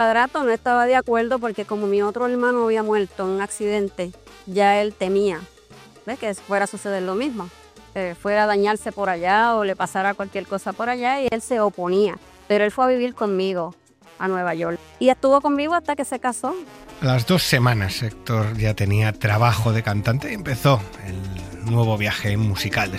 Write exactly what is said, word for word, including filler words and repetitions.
padrastro no estaba de acuerdo porque como mi otro hermano había muerto en un accidente, ya él temía, ¿ves? Que fuera a suceder lo mismo, que fuera a dañarse por allá o le pasara cualquier cosa por allá, y él se oponía. Pero él fue a vivir conmigo a Nueva York y estuvo conmigo hasta que se casó. A las dos semanas Héctor ya tenía trabajo de cantante y empezó el nuevo viaje musical de